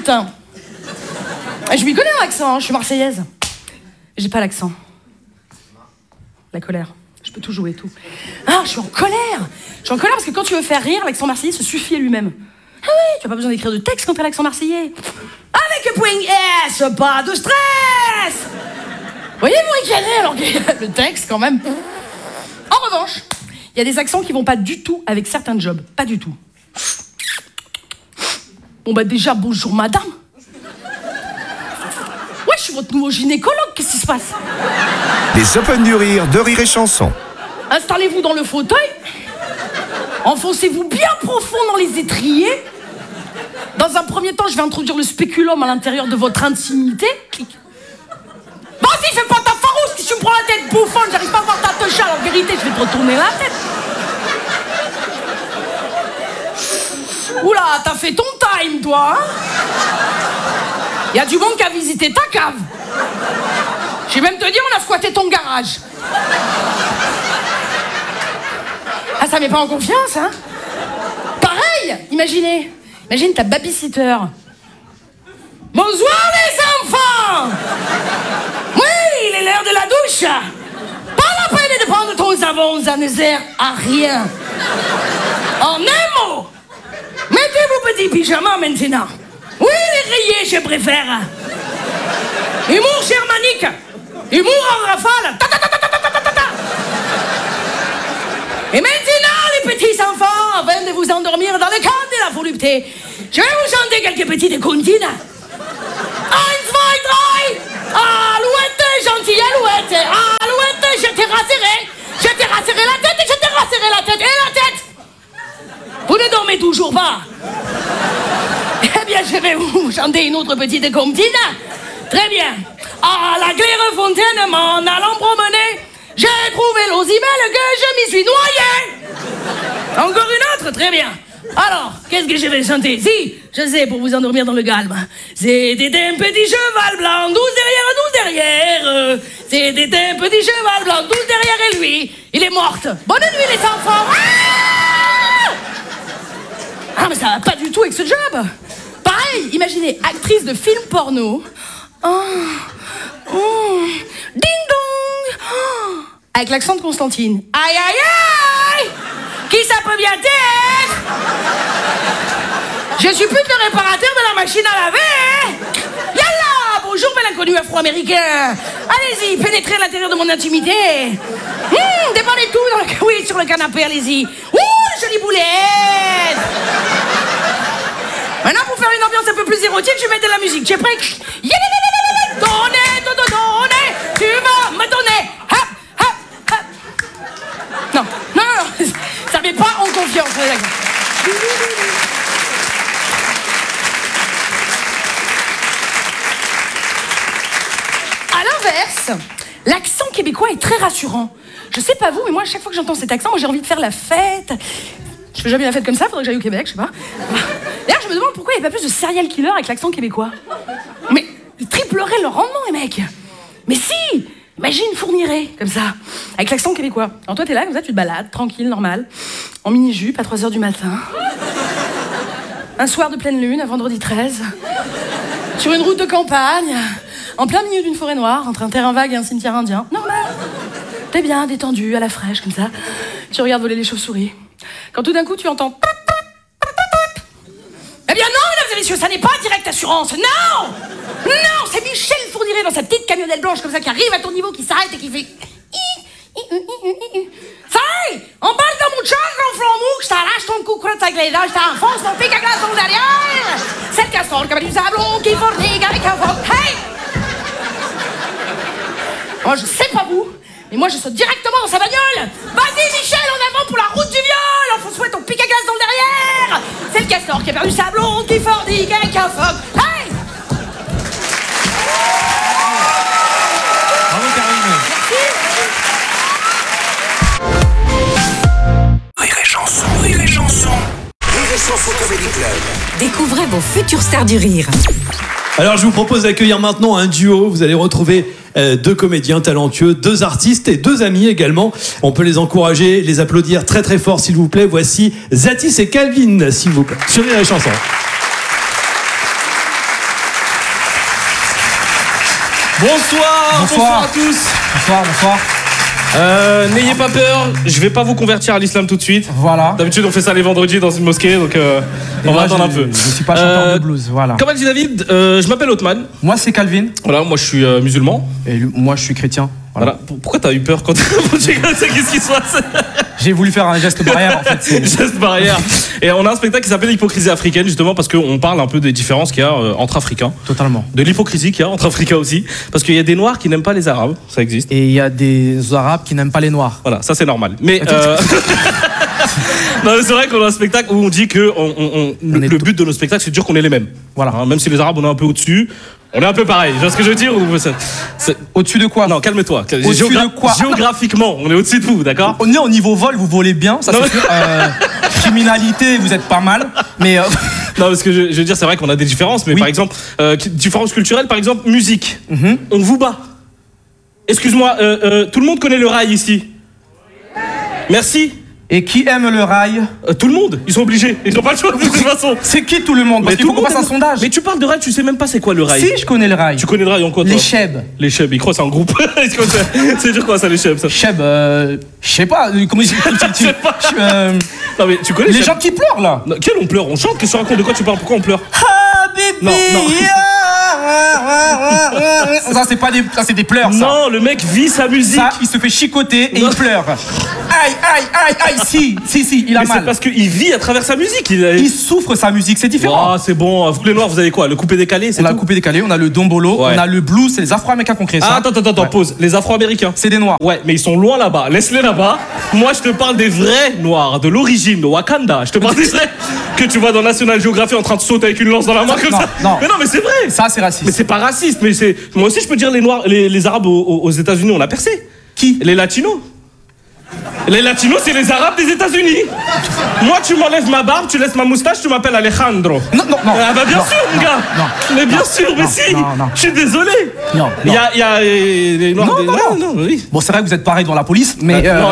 matin. Je m'y connais en accent, hein, je suis marseillaise. J'ai pas l'accent. La colère. Je peux tout jouer, tout. Ah, je suis en colère. Je suis en colère parce que quand tu veux faire rire, l'accent marseillais se suffit à lui-même. Ah oui, tu n'as pas besoin d'écrire de texte quand t'as l'accent marseillais. Avec un point S, pas de stress. Voyez-vous éclairer alors qu'il y a le texte quand même. En revanche, il y a des accents qui vont pas du tout avec certains jobs. Pas du tout. Bon bah déjà, bonjour madame. Ouais, je suis votre nouveau gynécologue, qu'est-ce qui se passe? Les Open du Rire de Rire et Chanson. Installez-vous dans le fauteuil. Enfoncez-vous bien profond dans les étriers. Dans un premier temps, je vais introduire le spéculum à l'intérieur de votre intimité. Clic. Vas-y, fais pas ta farouche, que tu me prends la tête bouffonne, j'arrive pas à voir ta touche. En vérité, je vais te retourner la tête. Oula, t'as fait ton time, toi, hein? Y a du monde qui a visité ta cave. Je vais même te dire, on a squatté ton garage. Ah, ça met pas en confiance, hein? Pareil, imagine ta babysitter. Bonsoir les enfants! Oui, il est l'heure de la douche. Pas la peine de prendre ton savon, ça ne sert à rien. En un mot, mettez vos petits pyjamas maintenant. Oui, les rayés, je préfère. Humour germanique. Humour en rafale. Ta, ta, ta, ta, ta, ta, ta, ta, ta. Et maintenant, les petits enfants, afin de vous endormir dans le cadre de la volupté, je vais vous chanter quelques petites comptines. 1, 2, 3. Alouette, gentille alouette. Alouette, je t'ai rassuré. Je t'ai rassuré la tête et je t'ai rassuré la tête. Et la tête. Vous ne dormez toujours pas. Eh bien, je vais vous chanter une autre petite comptine. Très bien. À la claire fontaine, m'en allant promener, j'ai trouvé l'eau si belle que je m'y suis noyé. Encore une autre, très bien. Alors, qu'est-ce que je vais chanter? Si, je sais, pour vous endormir dans le calme. C'était un petit cheval blanc, 12 derrière. C'était un petit cheval blanc, 12 derrière et lui, il est mort. Bonne nuit les enfants. Ah, mais ça va pas du tout avec ce job. Pareil, imaginez, actrice de film porno. Ding dong. Avec l'accent de Constantine. Aïe aïe aïe. Qui ça peut bien être? Je suis plus que le réparateur de la machine à laver. Yallah, bonjour bel inconnu afro-américain. Allez-y, pénétrez à l'intérieur de mon intimité. Déballez tout dans le... Oui, sur le canapé, allez-y. Ouh, jolie boulette. Maintenant, pour faire une ambiance un peu plus érotique, je vais mettre de la musique. Tu es prêt? Donnez, donnez, tu vas me donner. Hop, hop, hop. Non, non, non, ça met pas en confiance. À l'inverse, l'accent québécois est très rassurant. Je sais pas vous, mais moi, à chaque fois que j'entends cet accent, moi, j'ai envie de faire la fête. Je fais jamais la fête comme ça, faudrait que j'aille au Québec, je sais pas. D'ailleurs, je me demande pourquoi il n'y a pas plus de serial killer avec l'accent québécois. Mais ils tripleraient leur rendement, les mecs. Mais si! Imagine Fourniret, comme ça, avec l'accent québécois. Alors toi, t'es là, comme ça, tu te balades, tranquille, normal, en mini-jupe, à 3h du matin. Un soir de pleine lune, un vendredi 13. Sur une route de campagne, en plein milieu d'une forêt noire, entre un terrain vague et un cimetière indien. Normal. T'es bien, détendu, à la fraîche, comme ça. Tu regardes voler les chauves-souris. Quand tout d'un coup, tu entends... Eh bien non, mesdames et messieurs, ça n'est pas Direct Assurance, non. Non, c'est Michel Fourniret dans sa petite camionnette blanche comme ça qui arrive à ton niveau, qui s'arrête et qui fait... Ça y est, embarque dans mon char, grand flanc mou, que je t'arrache ton cou crotte avec les dents, je t'enfonce mon pic à glace dans le derrière. C'est le castor qui a du sablon, qui fornique avec un foc. Hey! Moi, je sais pas vous, mais moi, je saute directement dans sa bagnole. Vas-y, Michel, en avant pour la route du viol. Enfonce-moi ton pic à glace dans le derrière. C'est le castor qui a perdu sa blonde, qui fornique avec un phoque. Hey! Bravo, Karine. Rire et Chanson, Rire et Chanson. Rire et Chanson Comedy Club. Découvrez vos futures stars du rire. Alors, je vous propose d'accueillir maintenant un duo. Vous allez retrouver deux comédiens talentueux, deux artistes et deux amis également. On peut les encourager, les applaudir très très fort, s'il vous plaît. Voici Zatis et Calvin, s'il vous plaît, sur Rire et Chanson. Bonsoir à tous. Bonsoir. N'ayez pas peur, je vais pas vous convertir à l'islam tout de suite. Voilà. D'habitude on fait ça les vendredis dans une mosquée, donc on va attendre un peu. Je suis pas chanteur de blues, voilà. Comme a dit David, je m'appelle Othman. Moi c'est Calvin. Voilà, moi je suis musulman. Et moi je suis chrétien. Voilà. Pourquoi t'as eu peur quand qu'est-ce qui se passe? J'ai voulu faire un geste barrière en fait. Geste barrière. Et on a un spectacle qui s'appelle l'hypocrisie africaine, justement parce qu'on parle un peu des différences qu'il y a entre Africains. Totalement. De l'hypocrisie qu'il y a entre Africains aussi. Parce qu'il y a des Noirs qui n'aiment pas les Arabes, ça existe. Et il y a des Arabes qui n'aiment pas les Noirs. Voilà, ça c'est normal. Mais non, c'est vrai qu'on a un spectacle où on dit que le but de nos spectacles c'est de dire qu'on est les mêmes. Voilà. Hein, même si les Arabes on est un peu au-dessus, on est un peu pareil. Tu vois ce que je veux dire ou Au-dessus de quoi? Non, calme-toi. Au-dessus de quoi? Géographiquement, on est au-dessus de vous, d'accord? On est au niveau vol, vous volez bien, ça c'est sûr. Criminalité, vous êtes pas mal. Mais non, parce que je veux dire, c'est vrai qu'on a des différences, mais oui. par exemple, différences culturelles, par exemple, musique. On vous bat. Excuse-moi, tout le monde connaît le rail ici? Merci. Et qui aime le rail? Tout le monde, ils sont obligés, ils n'ont pas le choix de toute façon. C'est qui tout le monde? Parce qu'il faut qu'on fasse un sondage. Mais tu parles de rail, tu sais même pas c'est quoi le rail. Si, je connais le rail. Tu connais le rail en quoi toi? Les chebs. Les chebs, ils croient c'est un groupe. C'est dire quoi ça les chebs ça? Cheb, je sais pas, comment ils sais pas. Non mais tu connais les gens qui pleurent là. Non, quel on pleure? On chante, qu'est-ce que tu racontes? De quoi tu parles? Pourquoi on pleure? Non. Ça c'est des pleurs ça. Non, le mec vit sa musique. Ça, il se fait chicoter et il pleure. Aïe, si, il a mais mal. c'est parce qu'il vit à travers sa musique. Il souffre sa musique, c'est différent. Ah, c'est bon. Vous les noirs, vous avez quoi? Le coupé décalé, c'est On a le coupé décalé, on a le dombolo, Ouais. on a le blues, c'est les Afro-Américains qu'on crée ça. Ah, attends, Ouais. pause. Les Afro-Américains. C'est des noirs. Ouais, mais ils sont loin là-bas. Laisse-les là-bas. Moi, je te parle des vrais noirs, de l'origine, de Wakanda. Je te parle des vrais que tu vois dans National Geographic en train de sauter avec une lance dans la main comme ça. Non. Mais non, mais c'est vrai. Ça, c'est raciste. Mais c'est pas raciste. Mais c'est. Moi aussi, je peux dire les noirs, les arabes aux États-Unis, on a percé. Qui? Les latinos. Les latinos, c'est les arabes des États-Unis. Moi, tu m'enlèves ma barbe, tu laisses ma moustache, tu m'appelles Alejandro. Non. Ah bah bien sûr, mon gars. Non. Mais bien sûr, mais si. Non. Je suis désolé. Non. Il y a les noirs. Non. Oui. Bon, c'est vrai que vous êtes pareil devant la police, mais. Non.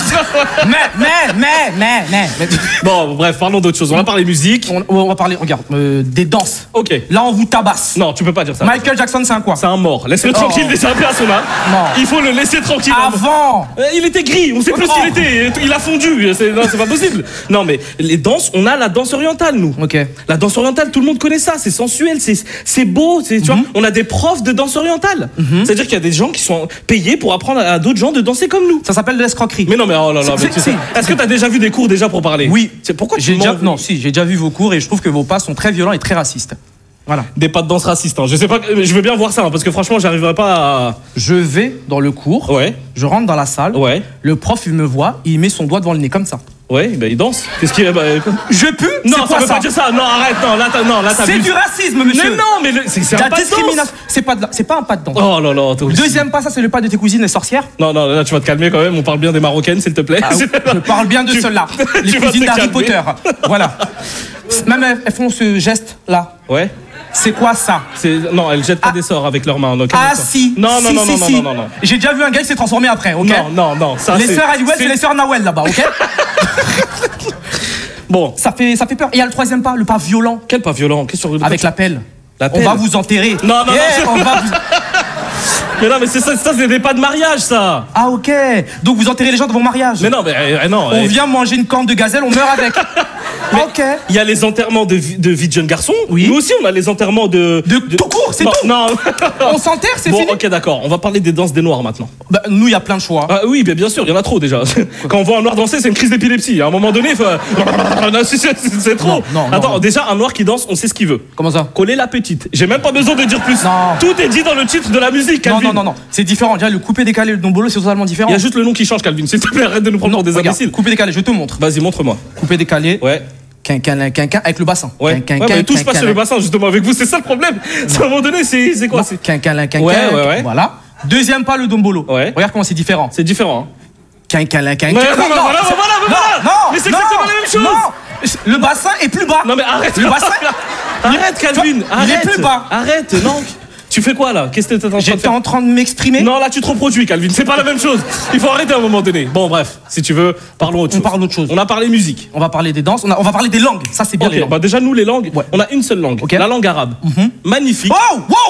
mais. Bon, bref, parlons d'autre chose. On va parler musique. On va parler, regarde, des danses. Ok. Là, on vous tabasse. Non, tu peux pas dire ça. Michael Jackson, c'est un quoi? C'est un mort. Laisse-le tranquille, déjà paix à son âme. Non. Il faut le laisser tranquille. Avant. Il était gris, on sait plus ce qu'il était. Il a fondu. C'est pas possible. Non, mais les danses, on a la danse orientale, nous. Ok. La danse orientale, tout le monde connaît ça. C'est sensuel, c'est beau. Tu vois, on a des profs de danse orientale. C'est-à-dire qu'il y a des gens qui sont payés pour apprendre à d'autres gens de danser comme nous. Ça s'appelle de l'escroquerie. Mais non, mais oh là là. mais tu sais- Est-ce que t'as déjà vu des cours déjà pour parler? Oui. C'est pourquoi J'ai tu déjà, mens non, si, j'ai déjà vu vos cours et je trouve que vos pas sont très violents et très racistes. Voilà. des pas de danse racistes. Hein. Je sais pas, je veux bien voir ça, hein, parce que franchement, j'arriverai pas à. Je vais dans le cours, Ouais, je rentre dans la salle, ouais, le prof il me voit, il met son doigt devant le nez comme ça. ouais, bah il danse. Qu'est-ce qu'il y a Je pue? Non, C'est ça quoi veut pas dire ça. Non, arrête, non, là, C'est du racisme, monsieur. Mais non, mais c'est un La pas de danse. discrimination. C'est pas un pas de danse. Oh là là, toi aussi. Deuxième pas, ça c'est le pas de tes cousines les sorcières. Non, là, tu vas te calmer quand même. On parle bien des Marocaines, s'il te plaît. Ah, je parle bien de Tu- ceux-là. Les tu vas cousines te d'Harry calmer. Potter. Voilà. Même elles font ce geste là. Ouais. C'est quoi ça? Non, elles jettent pas des sorts avec leurs mains. Donc, Ah si. Non. J'ai déjà vu un gars qui s'est transformé après, ok? Non. Ça, Les sœurs Aliwell, c'est les sœurs Nawel là-bas, ok? Bon, Ça fait peur. Et il y a le troisième pas, le pas violent. quel pas violent. Qu'est-ce que Avec la pelle. La On pelle. va vous enterrer. Non, On va vous... Mais non, mais c'est ça, c'est des pas de mariage, ça. Ah ok. Donc vous enterrez les gens de vos mariages. Mais non, non. On vient manger une corne de gazelle, on meurt avec. Ok. Il y a les enterrements de vie de jeunes garçons. Oui. Nous aussi, on a les enterrements de tout court, c'est Non, tout. Non. On s'enterre, c'est Bon, fini. ok, d'accord. On va parler des danses des noirs maintenant. Bah, nous, il y a plein de choix. Ah oui, bien sûr, il y en a trop déjà. Quand on voit un noir danser, c'est une crise d'épilepsie. À un moment donné, c'est trop. Non, Attends, non. déjà, un noir qui danse, on sait ce qu'il veut. Comment ça? Coller la petite. J'ai même pas besoin de dire plus. Non. Tout est dit dans le titre de la musique, Calvin. Non. C'est différent. Déjà, le coupé décalé, le dombolo, c'est totalement différent. Il y a juste le nom qui change, Calvin. S'il te plaît, arrête de nous prendre pour des Regarde, imbéciles. coupé décalé, je te montre. Vas-y, montre-moi. Coupé décalé. Ouais. Quinquin, avec le bassin. Ouais, mais touche pas sur le bassin justement avec vous, c'est ça le problème. C'est à un moment donné, c'est quoi? Quinquin. Ouais. Voilà. Deuxième pas, le dombolo. Ouais. Regarde comment c'est différent. C'est différent. Hein. Quinquin. Voilà. Mais c'est exactement la même chose. Non. Le bassin est plus bas. Non mais arrête. Le bassin. Arrête, Calvin. Il Arrête. est plus bas. Arrête, non. Tu fais quoi là? Qu'est-ce que t'es en train de J'étais faire? en train de m'exprimer. Non, là tu te reproduis, Calvin. C'est pas la même chose. Il faut arrêter à un moment donné. Bon, bref, si tu veux, parlons autre chose. On parle d'autre chose. On a parlé musique. On va parler des danses. On va parler des langues. Ça, c'est bien les Ok, langues. bah déjà nous les langues, Ouais. on a une seule langue, Ok. la langue arabe. Magnifique. Wow.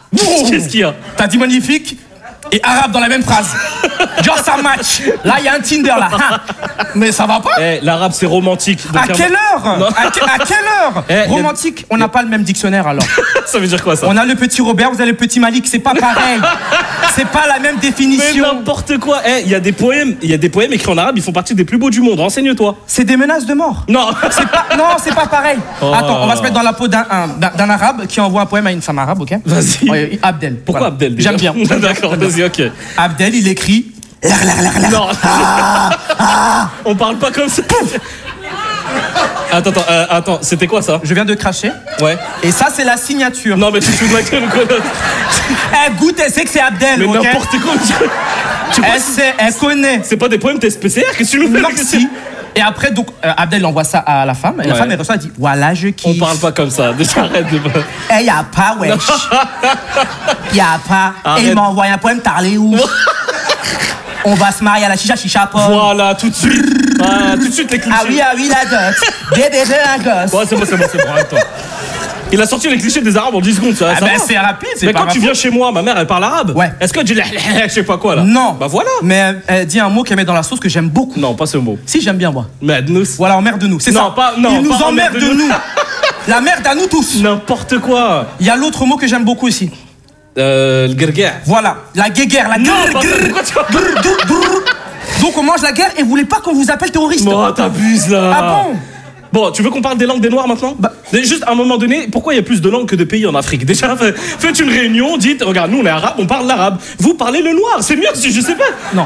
Qu'est-ce qu'il y a? T'as dit magnifique et arabe dans la même phrase. Genre ça match. Là, il y a un Tinder là. Mais ça va pas. Eh, l'arabe c'est romantique. Donc, À quelle heure? À quelle heure? Eh, Romantique, on n'a pas le même dictionnaire alors. Ça veut dire quoi ça? On a le petit Robert, vous avez le petit Malik, c'est pas pareil. C'est pas la même Mais définition. n'importe quoi. Eh, il y a des poèmes écrits en arabe, ils font partie des plus beaux du monde. Renseigne-toi. C'est des menaces de mort. Non. C'est pas pareil. Oh. Attends, on va se mettre dans la peau d'un arabe qui envoie un poème à une femme arabe, ok? Vas-y. Ouais, Abdel. Pourquoi voilà. Abdel déjà? J'aime bien. D'accord, vas-y, ok. Abdel, il écrit. Non. On parle pas comme ça. Attends, c'était quoi ça? Je viens de cracher. Ouais. Et ça, c'est la signature. Non mais tu te fous de ma gueule ou quoi? Elle goûte, elle sait que c'est Abdel, Mais ok? n'importe quoi. Tu crois Elle sait, elle connaît. c'est pas des poèmes TSPCR? Qu'est-ce que tu nous fais? Non, si. Et après, donc, Abdel envoie ça à la femme. Et la Ouais. femme, elle reçoit, elle dit voilà, je kiffe. On parle pas comme ça. Déjà arrête de. Eh, y a pas, wesh. Y a pas. Arrête. Et il m'a envoyé un poème, t'as allé où? On va se marier à la chicha pomme. Voilà, tout de suite. Voilà, tout de suite les clichés. Ah oui, la dot. Bébé, j'ai un gosse. Ouais, c'est bon, attends. Il a sorti les clichés des arabes en 10 secondes, ça, Ah ça ben, va. c'est rapide, c'est Mais pas quand tu ma viens faute. chez moi, ma mère elle parle arabe. Ouais. Est-ce que tu dis je sais pas quoi là? Non. Bah voilà. Mais elle dit un mot qu'elle met dans la sauce que j'aime beaucoup. Non, pas ce mot. Si, j'aime bien, moi. Madness. Voilà, emmerde-nous. C'est Non, ça. pas- non, Il nous pas emmerde de emmerde-nous. nous. La merde à nous tous. N'importe quoi. Il y a l'autre mot que j'aime beaucoup aussi. Le guerguer. Voilà, la guéguerre, la Non, guerre. pas ça, pourquoi tu vas- Donc on mange la guerre et vous voulez pas qu'on vous appelle terroriste? Oh, t'abuses là. Ah bon? Bon, tu veux qu'on parle des langues des Noirs maintenant? Bah- Juste à un moment donné, pourquoi il y a plus de langues que de pays en Afrique? Déjà, faites une réunion, dites, regarde, nous on est arabes, on parle l'arabe. Vous parlez le noir, c'est mieux, je sais pas. Non.